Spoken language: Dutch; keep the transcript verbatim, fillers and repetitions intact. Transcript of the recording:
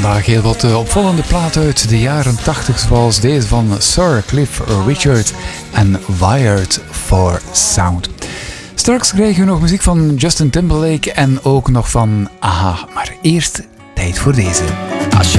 vandaag heel wat uh, opvallende platen uit de jaren tachtig, zoals deze van Sir Cliff Richard en Wired for Sound. Straks krijgen we nog muziek van Justin Timberlake en ook nog van Aha, maar eerst tijd voor deze.